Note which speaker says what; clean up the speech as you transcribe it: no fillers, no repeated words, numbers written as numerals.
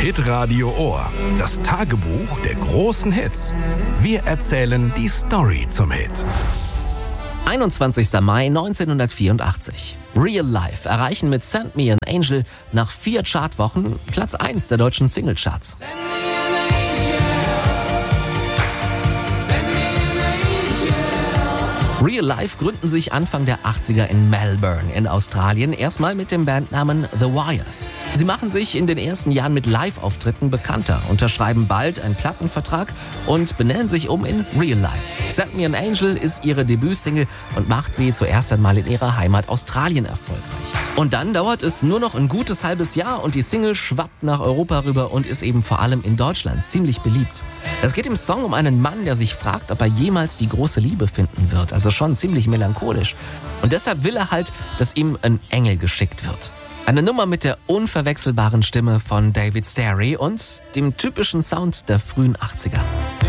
Speaker 1: Hitradio Ohr. Das Tagebuch der großen Hits. Wir erzählen die Story zum Hit.
Speaker 2: 21. Mai 1984. Real Life erreichen mit Send Me an Angel nach 4 Chartwochen Platz 1 der deutschen Singlecharts. Real Life gründen sich Anfang der 80er in Melbourne in Australien, erstmal mit dem Bandnamen The Wires. Sie machen sich in den ersten Jahren mit Live-Auftritten bekannter, unterschreiben bald einen Plattenvertrag und benennen sich um in Real Life. Send Me an Angel ist ihre Debütsingle und macht sie zuerst einmal in ihrer Heimat Australien erfolgreich. Und dann dauert es nur noch ein gutes halbes Jahr und die Single schwappt nach Europa rüber und ist eben vor allem in Deutschland ziemlich beliebt. Es geht im Song um einen Mann, der sich fragt, ob er jemals die große Liebe finden wird. Also schon ziemlich melancholisch. Und deshalb will er halt, dass ihm ein Engel geschickt wird. Eine Nummer mit der unverwechselbaren Stimme von David Starry und dem typischen Sound der frühen 80er.